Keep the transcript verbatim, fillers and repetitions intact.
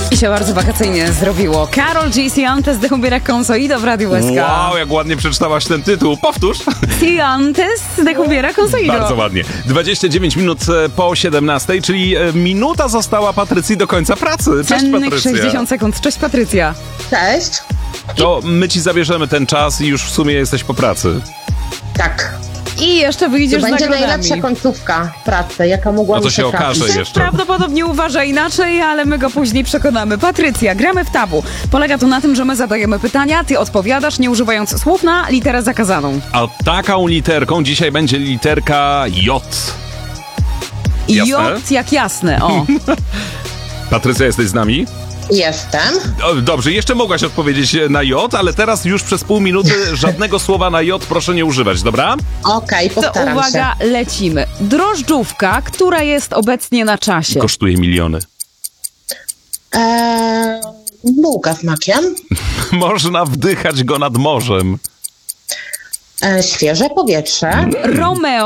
I się bardzo wakacyjnie zrobiło. Karol G. Ciantes de Hubiera Consoido w Radiu S K. Wow, jak ładnie przeczytałaś ten tytuł. Powtórz. Ciantes de Hubiera Consoido. Bardzo ładnie. dwadzieścia dziewięć minut po siedemnastej, czyli minuta została Patrycji do końca pracy. Cześć, Cennych Patrycja. sześćdziesiąt sekund. Cześć, Patrycja. Cześć. To my ci zabierzemy ten czas i już w sumie jesteś po pracy. Tak. I jeszcze wyjdziesz To z będzie nagrodami. najlepsza końcówka pracy, jaka mogła No to mi się trafić. okaże jeszcze. Prawdopodobnie uważa inaczej, ale my go później przekonamy. Patrycja, gramy w tabu. Polega to na tym, że my zadajemy pytania, ty odpowiadasz, nie używając słów na literę zakazaną. A taką literką dzisiaj będzie literka J. Jasne? J jak jasne, o. Patrycja, jesteś z nami? Jestem. O, dobrze, jeszcze mogłaś odpowiedzieć na J, ale teraz już przez pół minuty żadnego słowa na J proszę nie używać, dobra? Okej, To postaram uwaga, się. lecimy. Drożdżówka, która jest obecnie na czasie. Kosztuje miliony. Eee, bułka z makiem. Można wdychać go nad morzem. Eee, świeże powietrze. Romeo